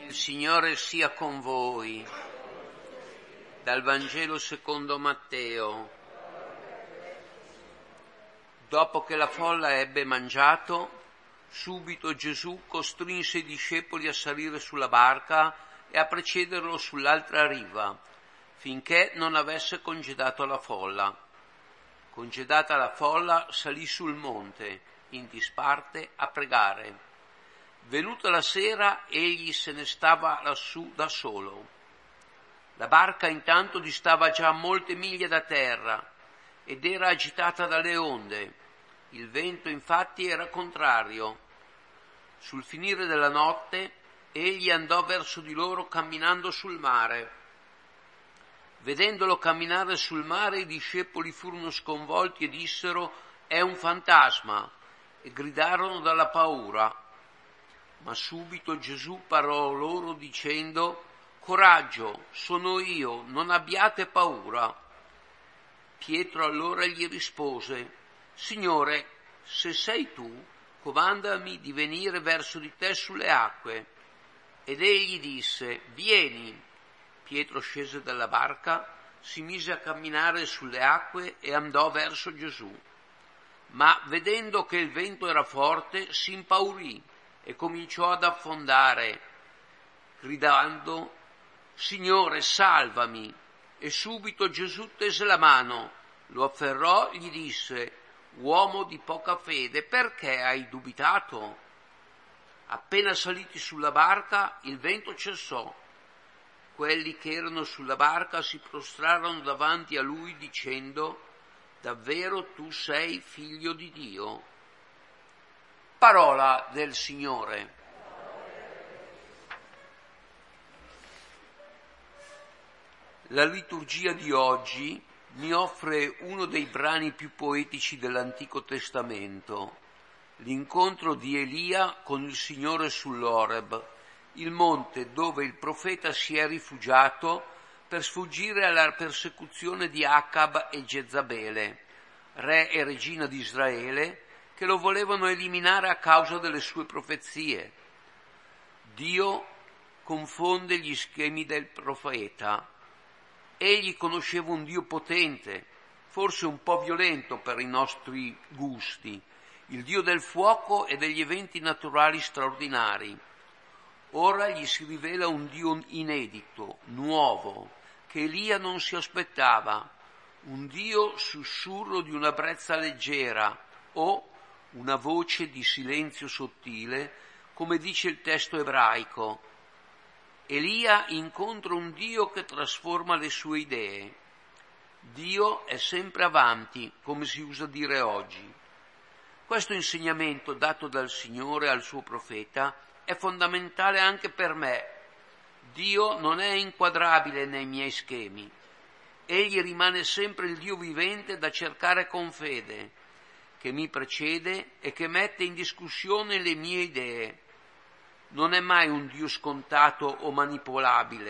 Il Signore sia con voi. Dal Vangelo secondo Matteo. Dopo che la folla ebbe mangiato, subito Gesù costrinse i discepoli a salire sulla barca e a precederlo sull'altra riva, finché non avesse congedato la folla. Congedata la folla, salì sul monte, in disparte, a pregare. Venuta la sera, egli se ne stava lassù da solo. La barca intanto distava già molte miglia da terra ed era agitata dalle onde. Il vento infatti era contrario. Sul finire della notte, egli andò verso di loro camminando sul mare. Vedendolo camminare sul mare, i discepoli furono sconvolti e dissero: «È un fantasma!» e gridarono dalla paura. Ma subito Gesù parlò loro dicendo: «Coraggio, sono io, non abbiate paura». Pietro allora gli rispose: «Signore, se sei tu, comandami di venire verso di te sulle acque». Ed egli disse: «Vieni». Pietro scese dalla barca, si mise a camminare sulle acque e andò verso Gesù. Ma vedendo che il vento era forte, si impaurì e cominciò ad affondare, gridando: «Signore, salvami!» E subito Gesù tese la mano, lo afferrò e gli disse: «Uomo di poca fede, perché hai dubitato?» Appena saliti sulla barca, il vento cessò. Quelli che erano sulla barca si prostrarono davanti a lui dicendo: «Davvero tu sei figlio di Dio?» Parola del Signore. La liturgia di oggi mi offre uno dei brani più poetici dell'Antico Testamento, l'incontro di Elia con il Signore sull'Oreb, il monte dove il profeta si è rifugiato per sfuggire alla persecuzione di Acab e Jezabele, re e regina di Israele, che lo volevano eliminare a causa delle sue profezie. Dio confonde gli schemi del profeta. Egli conosceva un Dio potente, forse un po' violento per i nostri gusti, il Dio del fuoco e degli eventi naturali straordinari. Ora gli si rivela un Dio inedito, nuovo, che Elia non si aspettava, un Dio sussurro di una brezza leggera o una voce di silenzio sottile, come dice il testo ebraico. Elia incontra un Dio che trasforma le sue idee. Dio è sempre avanti, come si usa dire oggi. Questo insegnamento dato dal Signore al suo profeta è fondamentale anche per me. Dio non è inquadrabile nei miei schemi. Egli rimane sempre il Dio vivente da cercare con fede, che mi precede e che mette in discussione le mie idee. Non è mai un Dio scontato o manipolabile.